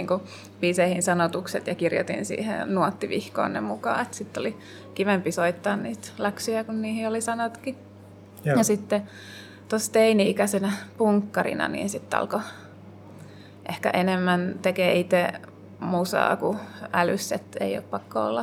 kuin biiseihin sanotukset ja kirjoitin siihen nuottivihkoon ne mukaan. Sitten oli kivempi soittaa niitä läksyjä, kun niihin oli sanatkin. Joo. Ja sitten tuossa teini-ikäisenä punkkarina, niin sitten alkoi ehkä enemmän tekee itse musaa kuin älyssä, että ei ole pakko olla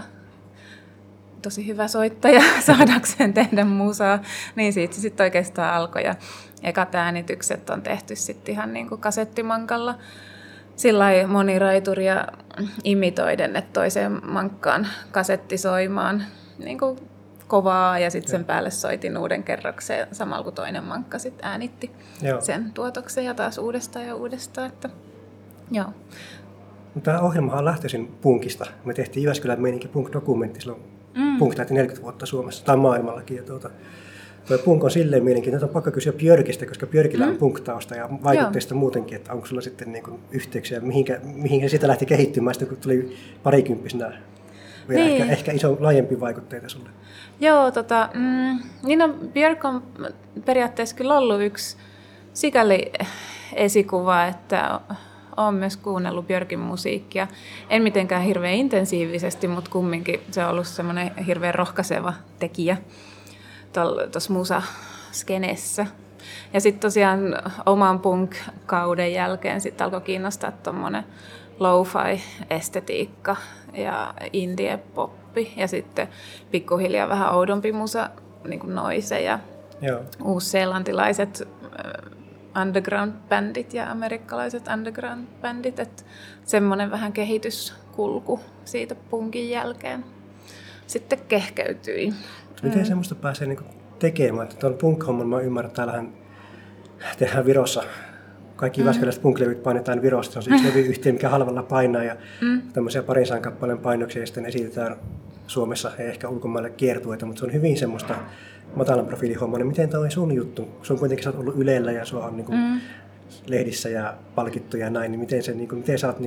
tosi hyvä soittaja saadakseen tehdä musaa. Niin siitä se sitten oikeastaan alkoi. Ja ekat äänitykset on tehty sitten ihan niin kuin kasettimankalla. Sillai moniraituria imitoiden, että toiseen mankkaan kasetti soimaan niin kuin kovaa ja sitten sen päälle soitin uuden kerrokseen samalla kun toinen mankka sitten äänitti sen tuotoksen ja taas uudestaan ja uudestaan. Että, joo. Tämä ohjelmahan on lähtöisin punkista. Me tehtiin Jyväskylän meininki punk-dokumentti silloin. Punk täytti 40 vuotta Suomessa tai maailmallakin. Ja tuo punk on silleen mielenkiintoinen, että on pakko kysyä Björkistä, koska Björkillä on punk-tausta ja vaikutteista muutenkin, että onko sulla sitten niin kuin yhteyksiä, mihin sitä lähti kehittymään, sitten kun tuli parikymppisenä vielä niin. ehkä iso laajempi vaikutteita sulle. Joo, niin no, Björk on periaatteessa kyllä ollut yksi sikäli esikuva, että olen myös kuunnellut Björkin musiikkia. En mitenkään hirveän intensiivisesti, mutta kumminkin se on ollut semmoinen hirveän rohkaiseva tekijä tuossa musaskenessä. Ja sitten tosiaan oman punk-kauden jälkeen sitten alkoi kiinnostaa tuommoinen lo-fi-estetiikka ja indie-poppi. Ja sitten pikkuhiljaa vähän oudompi musa, niin kuin Noise ja uusseelantilaiset underground-bändit ja amerikkalaiset underground-bändit. Että semmoinen vähän kehityskulku siitä punkin jälkeen sitten kehkeytyi. Miten semmoista pääsee niinku tekemään? Että tuon punk-homman mä ymmärrän, että täällähän tehdään Virossa. Kaikki jyväskyläiset punk-levyt painetaan Virosta. Se on se yksi levyyhtiö, mikä halvalla painaa ja tämmöisiä 200 kappaleen painoksia ja sitten esitetään Suomessa ja ehkä ulkomaille kiertueita, mutta se on hyvin semmoista matalan profiilin homma. Niin miten tämä on sun juttu? Sun kuitenkin sä oot ollut Ylellä ja sua on niinku lehdissä ja palkittu ja näin, niin miten sä oot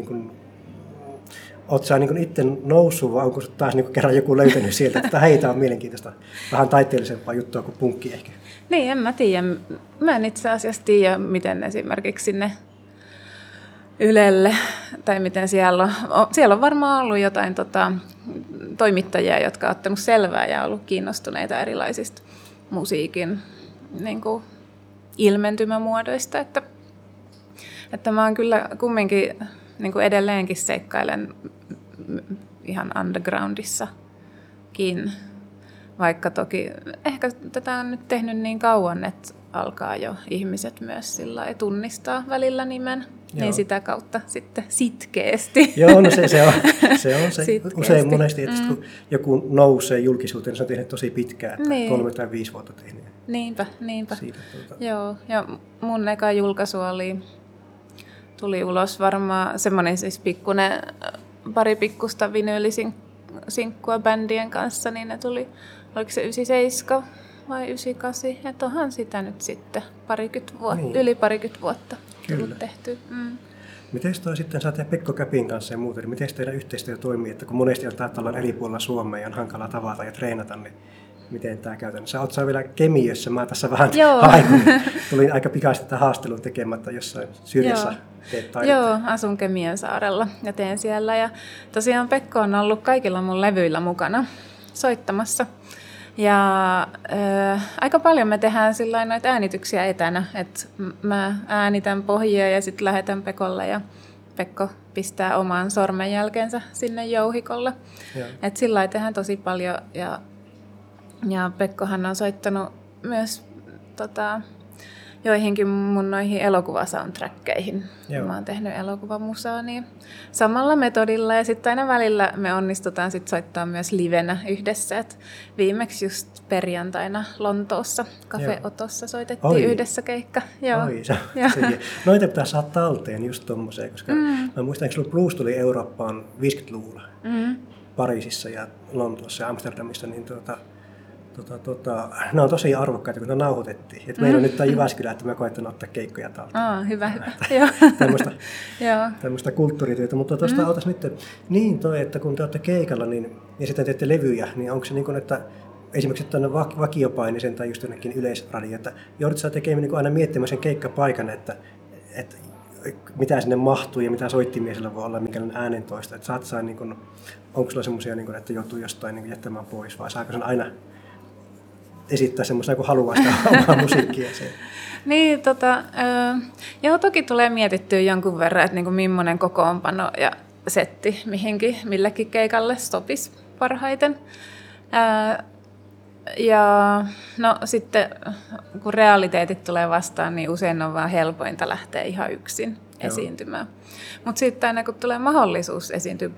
oot sä itse noussut vai onko taas kerran joku löytänyt sieltä, että heitä on mielenkiintoista, vähän taiteellisempaa juttua kuin punkki ehkä? Niin, en mä tiedä. Mä en itse asiassa tiedä, miten esimerkiksi sinne Ylelle, tai miten siellä on varmaan ollut jotain toimittajia, jotka on ottanut selvää ja ollut kiinnostuneita erilaisista musiikin niin kuin ilmentymämuodoista, että mä oon kyllä kumminkin niin kuin edelleenkin seikkailen ihan undergroundissakin, vaikka toki ehkä tätä on nyt tehnyt niin kauan, että alkaa jo ihmiset myös sillä tunnistaa välillä nimen, niin sitä kautta sitten sitkeästi. Joo, no se on usein monesti, että kun joku nousee julkisuuteen, niin se on tehnyt tosi pitkään, että 3 tai 5 vuotta tehnyt. Niinpä. Joo, ja mun eka julkaisu tuli ulos varmaan semmoinen siis pari pikkusta vinyylisinkkua bändien kanssa, niin ne tuli, oliko se 97 vai 98, että onhan sitä nyt sitten yli parikymmentä vuotta tullut tehty. Miten toi sitten, sä teet Pekko Käpin kanssa ja muuta, niin miten teidän yhteistyö toimii, että kun monesti on täällä eri puolilla Suomea ja on hankala tavata ja treenata, niin miten tämä käytännössä? Oletko sä vielä Kemiössä? Mä tässä vähän haikun. Tulin aika pikaisesti tätä haastelun tekemättä jossain syrjässä. Joo, asun Kemiön saarella ja teen siellä. Ja tosiaan Pekko on ollut kaikilla mun levyillä mukana soittamassa. Ja aika paljon me tehdään sillain noita äänityksiä etänä, että mä äänitän pohjia ja sitten lähetän Pekolle ja Pekko pistää oman sormenjälkensä sinne jouhikolle. Että sillä tehdään tosi paljon ja Pekkohan on soittanut myös joihinkin mun noihin elokuvasoundtrackkeihin. Mä oon tehnyt elokuvamusaa niin samalla metodilla ja sitten aina välillä me onnistutaan sit soittaa myös livenä yhdessä. Et viimeksi just perjantaina Lontoossa Cafe Otossa soitettiin yhdessä keikka. Noita pitää saada talteen just tommoseen, koska mä muistan, että Blues tuli Eurooppaan 50-luvulla Pariisissa ja Lontoossa ja Amsterdamissa, niin ne on tosi arvokkaita, kun ne nauhoitettiin. Et meillä on nyt tämä Jyväskylä, että me koetan ottaa keikkoja talteen. Hyvä. Tämmöistä kulttuurityötä. Mutta tuosta otas nyt, että kun te olette keikalla ja sitten teette levyjä, niin onko se niin kuin, että esimerkiksi tuonne vakiopainisen tai just jonnekin yleisradio, että joudut sä tekemään niin aina miettimään sen keikkapaikan, että mitä sinne mahtuu ja mitä soittimia sillä voi olla, minkälainen äänentoista. Että saat saa, niin kuin, onko sulla semmoisia, niin että joutuu jostain niin jättämään pois vai saako sen aina esittää semmoista, kun haluaa sitä omaa musiikkia? Niin, joo, toki tulee mietittyä jonkun verran, että niin kuin millainen kokoonpano ja setti millekin keikalle sopisi parhaiten. Ja no sitten kun realiteetit tulee vastaan, niin usein on vaan helpointa lähteä ihan yksin esiintymään. Mutta sitten aina kun tulee mahdollisuus esiintyä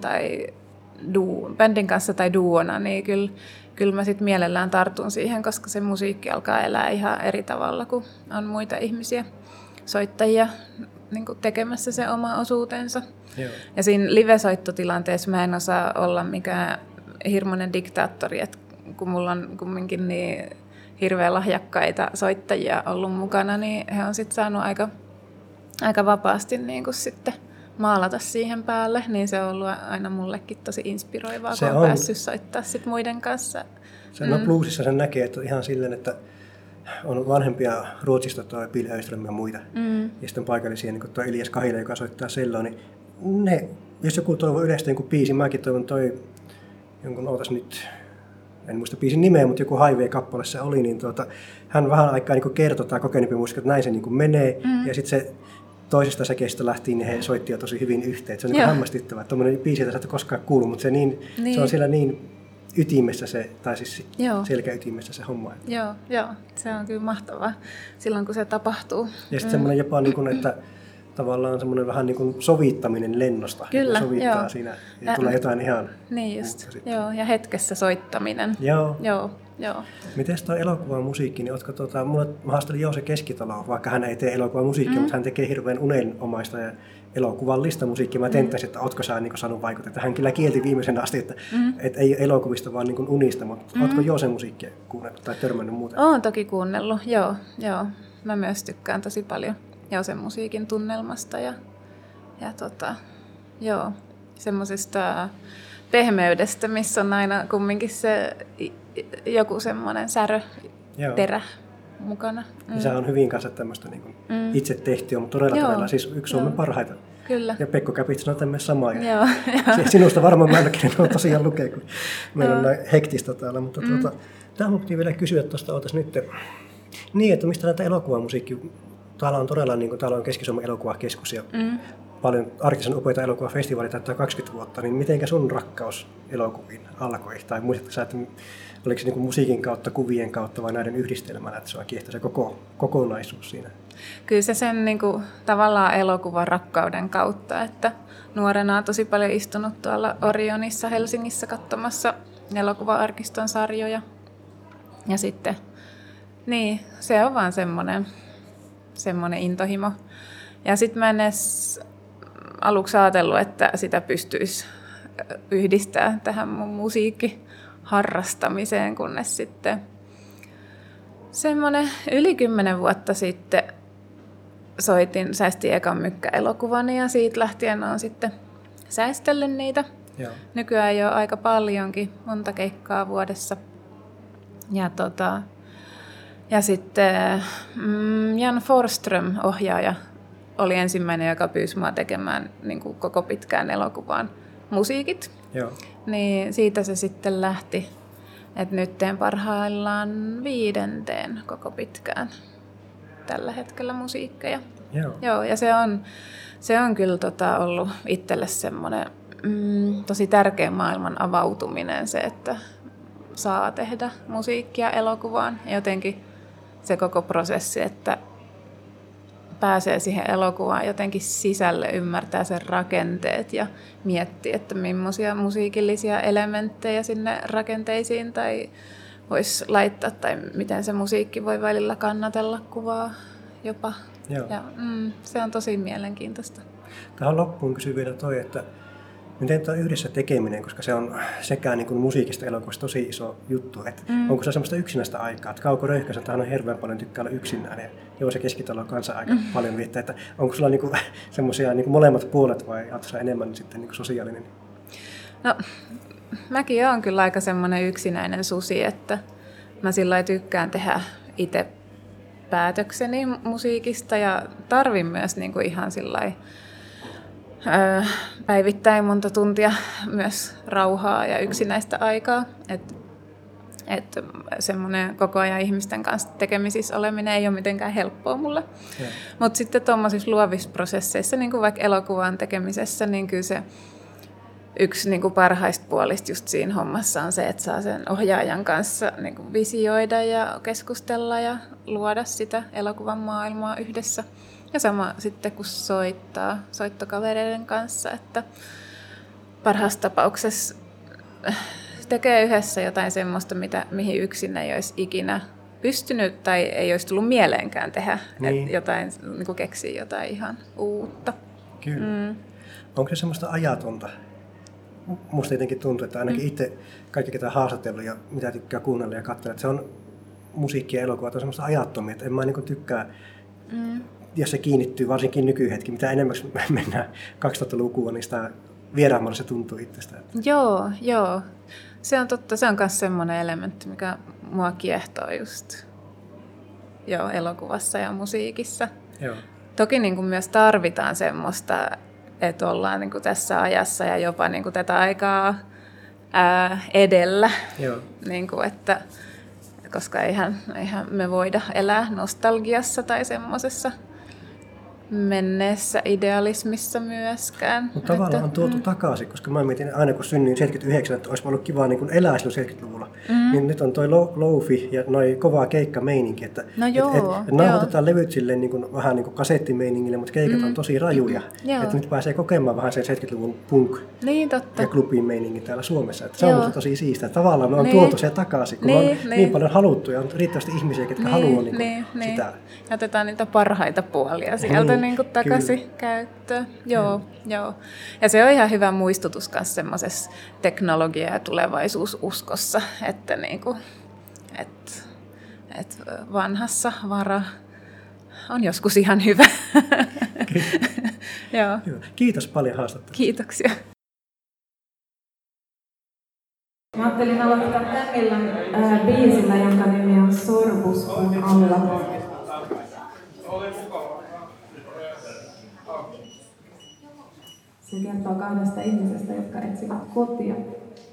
bändin kanssa tai duona, niin kyllä mä sitten mielellään tartun siihen, koska se musiikki alkaa elää ihan eri tavalla, kun on muita ihmisiä, soittajia niin kuin tekemässä se oma osuutensa. Joo. Ja siinä live-soittotilanteessa mä en osaa olla mikään hirmuinen diktaattori, että kun mulla on kumminkin niin hirveän lahjakkaita soittajia ollut mukana, niin he on sitten saanut aika vapaasti niin kuin sitten maalata siihen päälle, niin se on ollut aina mullekin tosi inspiroivaa, kun on päässyt soittaa sit muiden kanssa. Bluesissa sen näkee, että ihan silleen, että on vanhempia Ruotsista tuo Bill Öström ja muita, ja sitten paikallisia, niin kuin tuo Elias Kahila, joka soittaa selloa, niin ne, jos joku toivoo yleistä jonkun biisin, mäkin toivon jonkun, nyt, en muista biisin nimeä, mutta joku Highway-kappale se oli, niin hän vähän aikaa niin kertoi tämä kokeneempi muusikko, että näin se niin menee, ja sitten se toisesta säkeistä lähtien, niin he soittivat tosi hyvin yhteen. Se on niin hämmästyttävää. Tuommoinen biisi, jota sä et koskaan kuullut, mutta se on siellä niin ytimessä tai siis selkäytimessä se homma. Joo, se on kyllä mahtavaa silloin, kun se tapahtuu. Ja sitten semmoinen jopa, niin kuin, että tavallaan semmoinen vähän niin kuin sovittaminen lennosta. Kyllä, sovittaa siinä ja tulee jotain ihan... Niin just, ja hetkessä soittaminen. Joo. Miten tuo elokuvan musiikki, niin ootko mä haastelin Joose Keskitaloa, vaikka hän ei tee elokuvan musiikkia, mutta hän tekee hirveän unenomaista ja elokuvallista musiikkia. Mä tenttäisin, että ootko sä niin saanut vaikuttaa. Hän kyllä kielti viimeisen asti, että ei elokuvista, vaan niin unista, mutta ootko Joosen musiikkia kuunnellut tai törmännyt muuten? Oon toki kuunnellut, joo. Mä myös tykkään tosi paljon Joosen musiikin tunnelmasta ja semmoisesta pehmeydestä, missä on aina kumminkin se joku semmoinen säröterä mukana. Ja sehän on hyvin kanssa tämmöistä niin itse tehtyä, mutta todella siis yksi Suomen parhaita. Kyllä. Ja Pekko Käpit sanoo tämmöinen samaa. Sinusta varmaan mäkin en tosiaan lukea, kun meillä on hektistä täällä. Mutta tämä piti vielä kysyä tuosta, nyt. Niin, että mistä näitä elokuvamusiikki, täällä on todella, niin kuin täällä on Keski-Suomen elokuvakeskus ja paljon Arktisen upeita elokuvafestivaali täyttää 20 vuotta, niin mitenkä sun rakkaus elokuviin alkoi? Tai muistatko sä, että oliko se niin kuin musiikin kautta, kuvien kautta vai näiden yhdistelmänä, että sua kiehtoi se kokonaisuus siinä? Kyllä se sen niin kuin, tavallaan elokuvan rakkauden kautta, että nuorena on tosi paljon istunut tuolla Orionissa Helsingissä katsomassa elokuva-arkiston sarjoja. Ja sitten, niin, se on vaan semmoinen intohimo. Ja sitten mä en edes aluksi ajatellut, että sitä pystyisi yhdistämään tähän mun musiikkiharrastamiseen, kunnes sitten semmoinen yli 10 vuotta sitten säistin ekan mykkäelokuvani ja siitä lähtien olen sitten säistellyt niitä. Joo. Nykyään jo aika paljonkin, monta keikkaa vuodessa. Ja sitten Jan Forsström, ohjaaja, oli ensimmäinen, joka pyysi minua tekemään niin kuin koko pitkään elokuvaan musiikit. Joo. Niin siitä se sitten lähti, että nyt teen parhaillaan 5. koko pitkään tällä hetkellä musiikkeja. Joo, ja se on kyllä ollut itselle semmoinen tosi tärkeä maailman avautuminen se, että saa tehdä musiikkia elokuvaan. Ja jotenkin se koko prosessi, että pääsee siihen elokuvaan jotenkin sisälle, ymmärtää sen rakenteet ja miettii, että millaisia musiikillisia elementtejä sinne rakenteisiin tai voisi laittaa, tai miten se musiikki voi välillä kannatella kuvaa jopa. Ja, se on tosi mielenkiintoista. Tähän loppuun kysyn vielä toi, että miten tuo yhdessä tekeminen, koska se on sekä niin kuin musiikista elokuvasta tosi iso juttu, että onko se semmoista yksinäistä aikaa, että Kauko Röyhkäsen tähän on hirveän paljon tykkää olla yksinään ja Joose Keskitalo on kanssa aika paljon viettää, että onko sulla niin semmoisia niin molemmat puolet vai oletko sä enemmän sitten niin sosiaalinen? No, mäkin olen kyllä aika semmoinen yksinäinen susi, että mä sillä lailla tykkään tehdä itse päätökseni musiikista ja tarvin myös niin kuin ihan sillai, päivittäin monta tuntia myös rauhaa ja yksinäistä aikaa. Että semmoinen koko ajan ihmisten kanssa tekemisissä oleminen ei ole mitenkään helppoa mulle. Mutta sitten tuommoisissa luovissa prosesseissa, niin kuin vaikka elokuvan tekemisessä, niin kyllä se yksi niin kuin parhaista puolista just siinä hommassa on se, että saa sen ohjaajan kanssa niin kuin visioida ja keskustella ja luoda sitä elokuvan maailmaa yhdessä. Ja sama sitten kun soittaa soittokavereiden kanssa, että parhaassa tapauksessa tekee yhdessä jotain semmoista, mihin yksin ei olisi ikinä pystynyt tai ei olisi tullut mieleenkään tehdä, niin. Että jotain, niin kuin keksii jotain ihan uutta. Kyllä. Onko se semmoista ajatonta? Musta jotenkin tuntuu, että ainakin itse kaikki, ketä haastatellut ja mitä tykkää kuunnella ja katsella, että se on musiikki ja elokuva, on semmoista ajattomia, että en mä niin tykkää, jos se kiinnittyy varsinkin nykyhetki, mitä enemmän mennään 2000-lukua, niin sitä vieraamalla se tuntuu itsestä. Joo. Se on totta, se on myös semmoinen elementti, mikä mua kiehtoo just elokuvassa ja musiikissa. Joo. Toki niin kuin myös tarvitaan semmoista, että ollaan niin kuin tässä ajassa ja jopa niin kuin tätä aikaa edellä. Joo. Niin kuin, että, koska eihän me voida elää nostalgiassa tai semmoisessa menneessä idealismissa myöskään. Mutta tavallaan on tuotu takaisin, koska mä mietin aina kun synnyin 79, että olisi ollut kiva niin elää silloin 70-luvulla. Niin nyt on toi lofi ja noi kovaa keikkameininki, että nauhoitetaan levyt silleen niin kuin, vähän niin kuin kasettimeiningille, mutta keikat on tosi rajuja. Että nyt pääsee kokemaan vähän sen 70-luvun punk ja klubin meiningin täällä Suomessa. Että se on musta tosi siistä. Tavallaan me on tuotu se takaisin, kun on niin paljon haluttu ja on riittävästi ihmisiä, jotka haluaa sitä. Ja otetaan niitä parhaita puolia sieltä niin kuin takaisin käyttöön. Joo. Ja se on ihan hyvä muistutus myös semmoisessa teknologia- ja tulevaisuususkossa, että niinku, vanhassa vara on joskus ihan hyvä. Joo. Kiitos paljon haastattelusta. Kiitoksia. Mä ajattelin aloittaa tämän illan biisillä, jonka nimi on Sorbuspuun alla. Se kertoo kahdesta ihmisestä, jotka etsivät kotia.